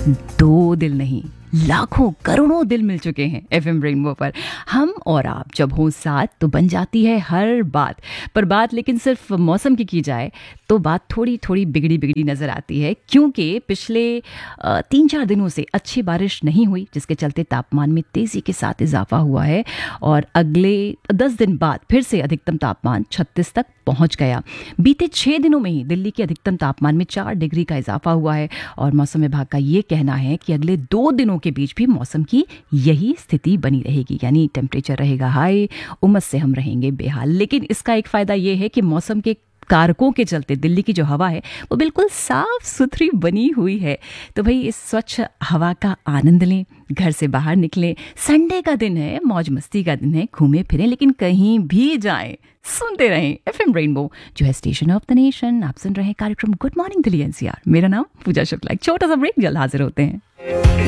दो दिल नहीं, लाखों करोड़ों दिल मिल चुके हैं एफएम रेनबो पर। हम और आप जब हों साथ तो बन जाती है हर बात। पर बात लेकिन सिर्फ मौसम की जाए तो बात थोड़ी थोड़ी बिगड़ी बिगड़ी नज़र आती है, क्योंकि पिछले 3-4 दिनों से अच्छी बारिश नहीं हुई, जिसके चलते तापमान में तेज़ी के साथ इजाफा हुआ है और अगले 10 दिन बाद फिर से अधिकतम तापमान 36 तक पहुंच गया। बीते 6 दिनों में ही दिल्ली के अधिकतम तापमान में 4 डिग्री का इजाफा हुआ है और मौसम विभाग का ये कहना है कि अगले 2 दिनों के बीच भी मौसम की यही स्थिति बनी रहेगी, यानी टेम्परेचर रहेगा हाई, उमस से हम रहेंगे बेहाल। लेकिन इसका एक फ़ायदा ये है कि मौसम के कारकों के चलते दिल्ली की जो हवा है वो बिल्कुल साफ सुथरी बनी हुई है। तो भाई इस स्वच्छ हवा का आनंद लें, घर से बाहर निकलें। संडे का दिन है, मौज मस्ती का दिन है, घूमें फिरें, लेकिन कहीं भी जाएं सुनते रहें एफएम रेनबो, जो है स्टेशन ऑफ द नेशन। आप सुन रहे हैं कार्यक्रम गुड मॉर्निंग दिल्ली एनसीआर। मेरा नाम पूजा शुक्ला। एक छोटा सा ब्रेक, जल्द हाजिर होते हैं।